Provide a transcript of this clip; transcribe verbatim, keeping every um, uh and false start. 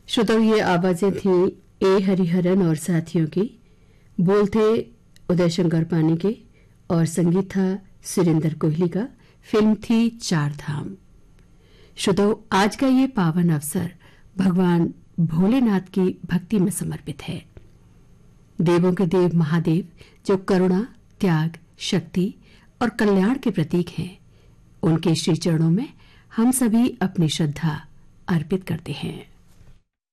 श्रोताओं, ये आवाजें थी ए हरिहरन और साथियों की। बोल थे उदय शंकर पानी के और संगीत था सुरेंद्र कोहली का। फिल्म थी चार धाम। श्रोताओं, आज का ये पावन अवसर भगवान भोलेनाथ की भक्ति में समर्पित है। देवों के देव महादेव जो करुणा, त्याग, शक्ति और कल्याण के प्रतीक हैं, उनके श्री चरणों में हम सभी अपनी श्रद्धा अर्पित करते हैं।